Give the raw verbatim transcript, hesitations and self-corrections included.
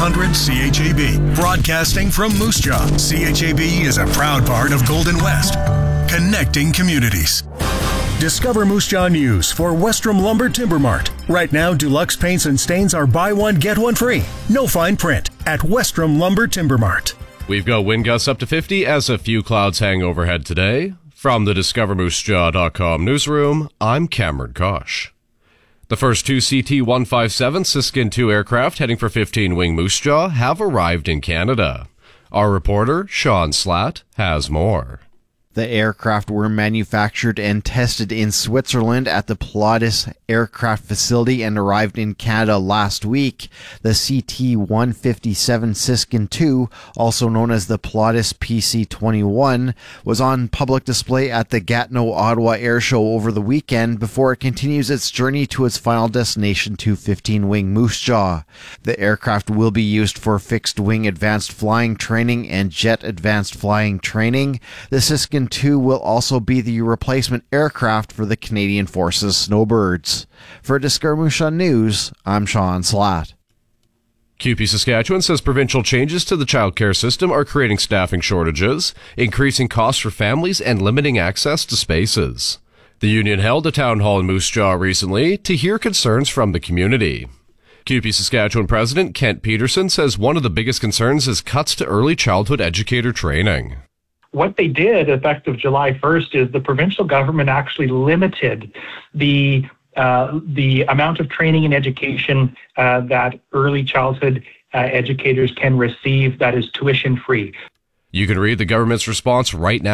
hundred C H A B. Broadcasting from Moose Jaw, C H A B is a proud part of Golden West, connecting communities. Discover Moose Jaw news for Westrom Lumber Timber Mart. Right now, deluxe paints and stains are buy one, get one free. No fine print at Westrom Lumber Timber Mart. We've got wind gusts up to fifty as a few clouds hang overhead today. From the discover moose jaw dot com newsroom, I'm Cameron Kosh. The first two C T one fifty-seven Siskin two aircraft heading for fifteen-wing Moose Jaw have arrived in Canada. Our reporter, Sean Slatt, has more. The aircraft were manufactured and tested in Switzerland at the Pilatus Aircraft Facility and arrived in Canada last week. The C T one fifty-seven Siskin two, also known as the Pilatus P C twenty-one, was on public display at the Gatineau Ottawa Air Show over the weekend before it continues its journey to its final destination to fifteen-wing Moose Jaw. The aircraft will be used for fixed-wing advanced flying training and jet advanced flying training. The Siskin two will also be the replacement aircraft for the Canadian Forces Snowbirds. For Discover Moose Jaw News, I'm Sean Slatt. C U P E Saskatchewan says provincial changes to the childcare system are creating staffing shortages, increasing costs for families, and limiting access to spaces. The union held a town hall in Moose Jaw recently to hear concerns from the community. C U P E Saskatchewan President Kent Peterson says one of the biggest concerns is cuts to early childhood educator training. What they did effective July first is the provincial government actually limited the uh, the amount of training and education uh, that early childhood uh, educators can receive that is tuition free. You can read the government's response right now.